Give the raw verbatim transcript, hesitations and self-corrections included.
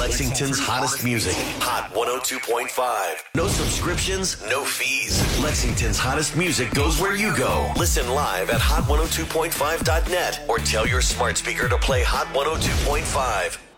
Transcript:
Lexington's hottest music. Hot one oh two point five. No subscriptions, no fees. Lexington's hottest music goes where you go. Listen live at hot one oh two point five dot net or tell your smart speaker to play Hot one oh two point five.